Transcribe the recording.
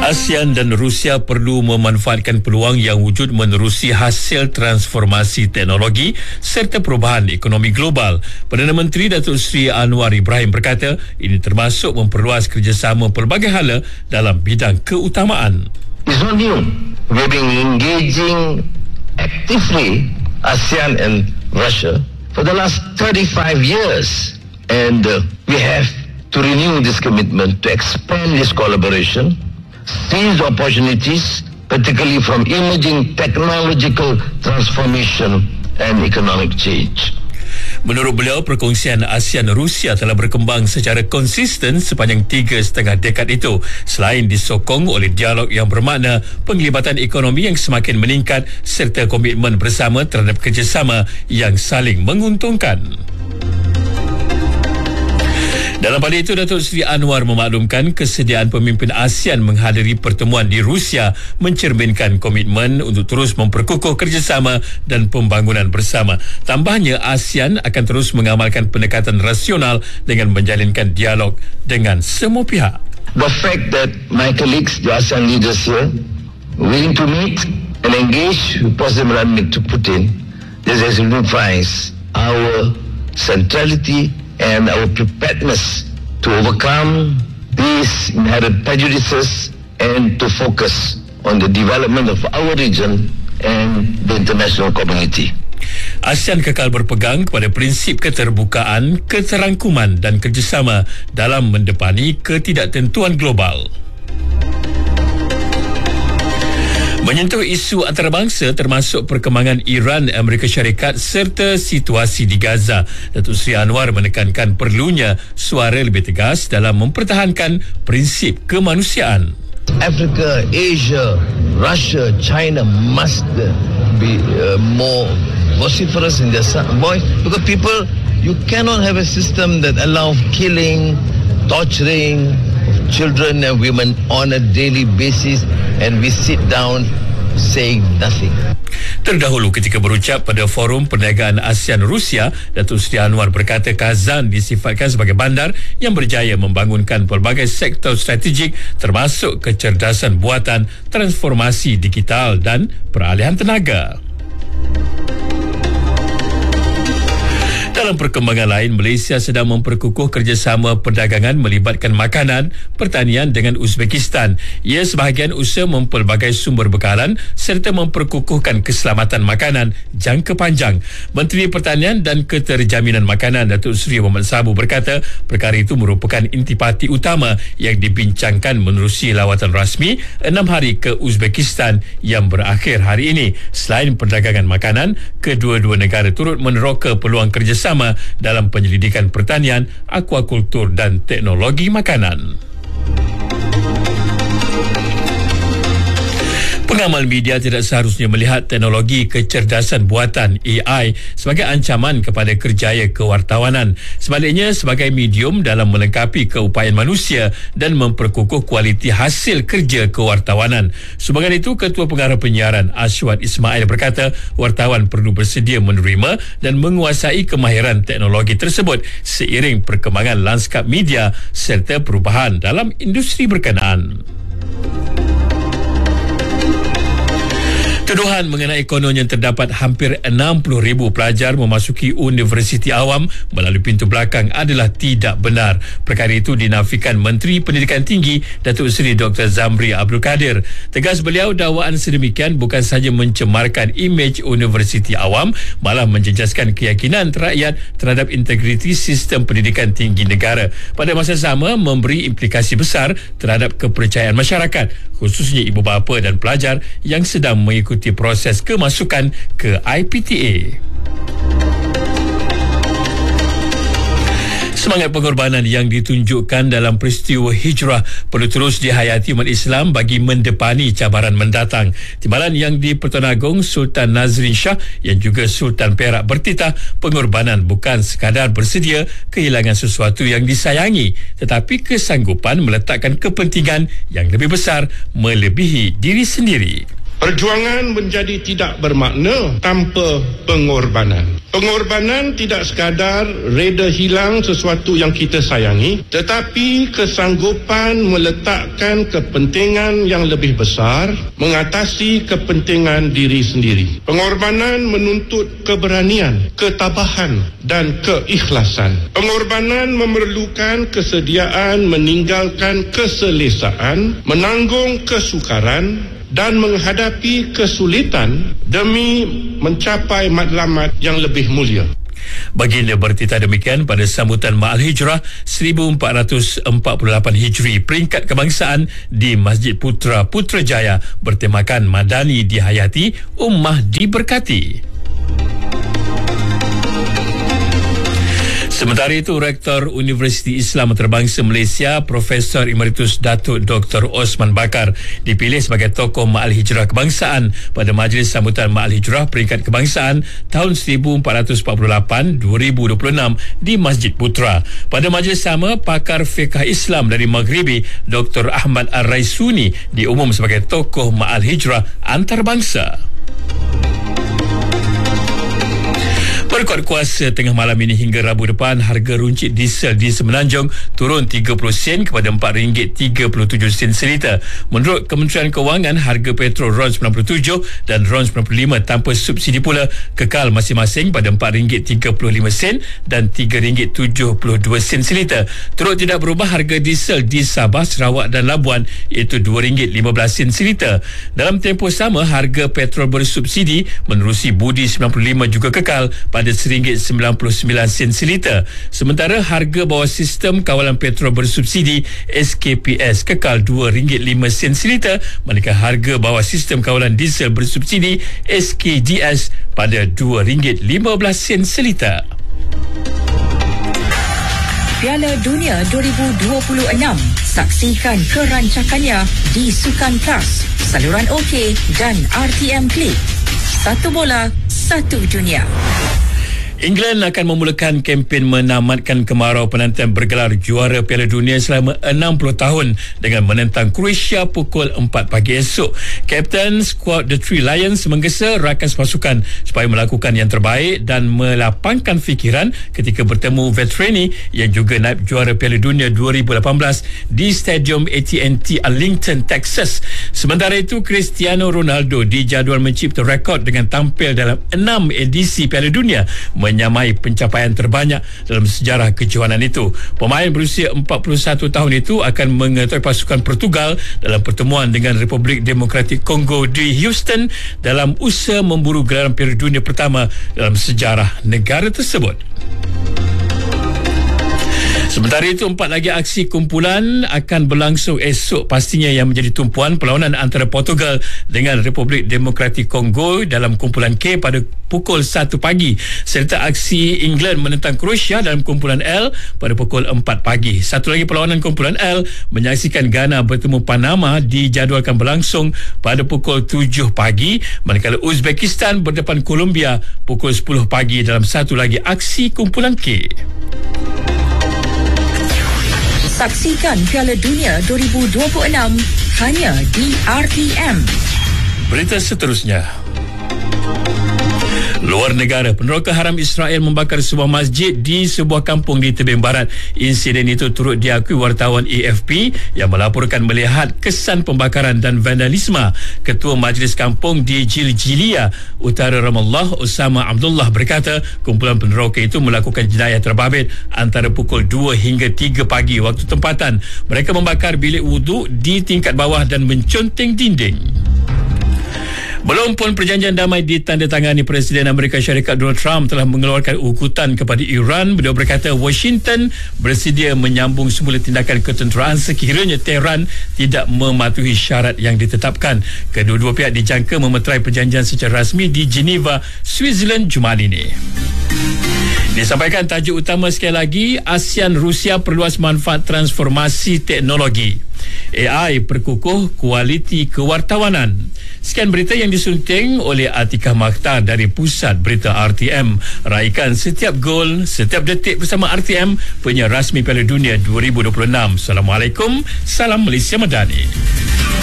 ASEAN dan Rusia perlu memanfaatkan peluang yang wujud menerusi hasil transformasi teknologi serta perubahan ekonomi global. Perdana Menteri Datuk Seri Anwar Ibrahim berkata ini termasuk memperluas kerjasama pelbagai hala dalam bidang keutamaan. It's not new. We've been engaging actively ASEAN and Russia for the last 35 years. And we have to renew this commitment to expand this collaboration, seize opportunities, particularly from emerging technological transformation and economic change. Menurut beliau, perkongsian ASEAN-Rusia telah berkembang secara konsisten sepanjang 3,5 dekad itu, selain disokong oleh dialog yang bermakna, penglibatan ekonomi yang semakin meningkat serta komitmen bersama terhadap kerjasama yang saling menguntungkan. Dalam pada itu, Datuk Seri Anwar memaklumkan kesediaan pemimpin ASEAN menghadiri pertemuan di Rusia mencerminkan komitmen untuk terus memperkukuh kerjasama dan pembangunan bersama. Tambahnya, ASEAN akan terus mengamalkan pendekatan rasional dengan menjalinkan dialog dengan semua pihak. The fact that my colleagues, the ASEAN leaders here, willing to meet and engage with President Vladimir Putin, this exemplifies our centrality and our preparedness to overcome these inherent prejudices and to focus on the development of our region and the international community. ASEAN kekal berpegang kepada prinsip keterbukaan, keterangkuman dan kerjasama dalam mendepani ketidaktentuan global. Menyentuh isu antarabangsa termasuk perkembangan Iran, Amerika Syarikat serta situasi di Gaza, Datuk Seri Anwar menekankan perlunya suara lebih tegas dalam mempertahankan prinsip kemanusiaan. Africa, Asia, Russia, China must be more vociferous in their voice, because people, you cannot have a system that allows killing, torturing children and women on a daily basis, and we sit down saying nothing. Terdahulu ketika berucap pada Forum Perniagaan ASEAN-Rusia, Datuk Seri Anwar berkata Kazan disifatkan sebagai bandar yang berjaya membangunkan pelbagai sektor strategik termasuk kecerdasan buatan, transformasi digital dan peralihan tenaga. Dalam perkembangan lain, Malaysia sedang memperkukuh kerjasama perdagangan melibatkan makanan, pertanian dengan Uzbekistan. Ia sebahagian usaha mempelbagai sumber bekalan serta memperkukuhkan keselamatan makanan jangka panjang. Menteri Pertanian dan Keterjaminan Makanan Datuk Seri Muhammad Sabu berkata perkara itu merupakan intipati utama yang dibincangkan menerusi lawatan rasmi 6 hari ke Uzbekistan yang berakhir hari ini. Selain perdagangan makanan, kedua-dua negara turut meneroka peluang kerjasama dalam penyelidikan pertanian, akuakultur dan teknologi makanan. Pengamal media tidak seharusnya melihat teknologi kecerdasan buatan AI sebagai ancaman kepada kerjaya kewartawanan. Sebaliknya, sebagai medium dalam melengkapi keupayaan manusia dan memperkukuh kualiti hasil kerja kewartawanan. Sebagai itu, Ketua Pengarah Penyiaran Ashwat Ismail berkata wartawan perlu bersedia menerima dan menguasai kemahiran teknologi tersebut seiring perkembangan lanskap media serta perubahan dalam industri berkenaan. Tuduhan mengenai kononnya terdapat hampir 60,000 pelajar memasuki universiti awam melalui pintu belakang adalah tidak benar. Perkara itu dinafikan Menteri Pendidikan Tinggi Datuk Seri Dr. Zamri Abdul Kadir. Tegas beliau, dakwaan sedemikian bukan sahaja mencemarkan imej universiti awam, malah menjejaskan keyakinan rakyat terhadap integriti sistem pendidikan tinggi negara. Pada masa sama, memberi implikasi besar terhadap kepercayaan masyarakat, khususnya ibu bapa dan pelajar yang sedang mengikuti proses kemasukan ke IPTA. Semangat pengorbanan yang ditunjukkan dalam peristiwa hijrah perlu terus dihayati umat Islam bagi mendepani cabaran mendatang. Timbalan yang di-Pertuan Agong Sultan Nazrin Shah yang juga Sultan Perak bertitah pengorbanan bukan sekadar bersedia kehilangan sesuatu yang disayangi, tetapi kesanggupan meletakkan kepentingan yang lebih besar melebihi diri sendiri. Perjuangan menjadi tidak bermakna tanpa pengorbanan. Pengorbanan tidak sekadar reda hilang sesuatu yang kita sayangi, tetapi kesanggupan meletakkan kepentingan yang lebih besar mengatasi kepentingan diri sendiri. Pengorbanan menuntut keberanian, ketabahan dan keikhlasan. Pengorbanan memerlukan kesediaan meninggalkan keselesaan, menanggung kesukaran dan menghadapi kesulitan demi mencapai matlamat yang lebih mulia. Baginda bertitah demikian pada sambutan Ma'al Hijrah 1448 Hijri peringkat kebangsaan di Masjid Putra Putrajaya bertemakan Madani dihayati, ummah diberkati. Sementara itu, Rektor Universiti Islam Antarabangsa Malaysia, Profesor Emeritus Datuk Dr. Osman Bakar dipilih sebagai tokoh Ma'al Hijrah Kebangsaan pada Majlis Sambutan Ma'al Hijrah Peringkat Kebangsaan tahun 1448-2026 di Masjid Putra. Pada majlis sama, pakar fiqh Islam dari Maghribi, Dr. Ahmad Ar-Raisuni diumum sebagai tokoh Ma'al Hijrah Antarabangsa. Berkuat kuasa tengah malam ini hingga Rabu depan, harga runcit diesel di Semenanjung turun 30 sen kepada RM4.37 seliter. Menurut Kementerian Kewangan, harga petrol RON 97 dan RON 95 tanpa subsidi pula kekal masing-masing pada RM4.35 dan RM3.72 seliter. Turut tidak berubah harga diesel di Sabah, Sarawak dan Labuan, iaitu RM2.15 seliter. Dalam tempoh sama, harga petrol bersubsidi menerusi budi 95 juga kekal pada RM1.99 seliter. Sementara harga bawah sistem kawalan petrol bersubsidi SKPS kekal RM2.05 seliter, manakala harga bawah sistem kawalan diesel bersubsidi SKDS pada RM2.15 seliter. Piala Dunia 2026. Saksikan kerancakannya di Sukan Plus, saluran OK dan RTM Klik. Satu bola, satu dunia. England akan memulakan kempen menamatkan kemarau penantian bergelar juara Piala Dunia selama 60 tahun dengan menentang Croatia pukul 4 pagi esok. Kapten skuad The Three Lions menggesa rakan pasukan supaya melakukan yang terbaik dan melapangkan fikiran ketika bertemu veterani yang juga naib juara Piala Dunia 2018 di Stadium AT&T Arlington, Texas. Sementara itu, Cristiano Ronaldo dijadual mencipta rekod dengan tampil dalam 6 edisi Piala Dunia, menyamai pencapaian terbanyak dalam sejarah kejohanan itu. Pemain berusia 41 tahun itu akan mengetuai pasukan Portugal dalam pertemuan dengan Republik Demokratik Kongo di Houston dalam usaha memburu gelaran Piala Dunia pertama dalam sejarah negara tersebut. Sementara itu, 4 lagi aksi kumpulan akan berlangsung esok, pastinya yang menjadi tumpuan perlawanan antara Portugal dengan Republik Demokratik Kongo dalam kumpulan K pada pukul 1 pagi, serta aksi England menentang Croatia dalam kumpulan L pada pukul 4 pagi. Satu lagi perlawanan kumpulan L menyaksikan Ghana bertemu Panama dijadualkan berlangsung pada pukul 7 pagi, manakala Uzbekistan berdepan Colombia pukul 10 pagi dalam satu lagi aksi kumpulan K. Saksikan Piala Dunia 2026 hanya di RTM. Berita seterusnya. Luar negara, peneroka haram Israel membakar sebuah masjid di sebuah kampung di tebing barat. Insiden itu turut diakui wartawan AFP yang melaporkan melihat kesan pembakaran dan vandalisme. Ketua Majlis Kampung di Jiljilia, Utara Ramallah, Osama Abdullah berkata kumpulan peneroka itu melakukan jenayah terbabit antara pukul 2 hingga 3 pagi waktu tempatan. Mereka membakar bilik wuduk di tingkat bawah dan menconteng dinding. Belum pun perjanjian damai ditandatangani, Presiden Amerika Syarikat Donald Trump telah mengeluarkan ukutan kepada Iran. Beliau berkata Washington bersedia menyambung semula tindakan ketenteraan sekiranya Tehran tidak mematuhi syarat yang ditetapkan. Kedua-dua pihak dijangka memeterai perjanjian secara rasmi di Geneva, Switzerland Jumaat ini. Disampaikan tajuk utama sekali lagi, ASEAN Rusia perluas manfaat transformasi teknologi. AI perkukuh kualiti kewartawanan. Sekian berita yang disunting oleh Atikah Makhtar dari Pusat Berita RTM. Raikan setiap gol, setiap detik bersama RTM, penyiar rasmi Piala Dunia 2026. Assalamualaikum, salam Malaysia Madani.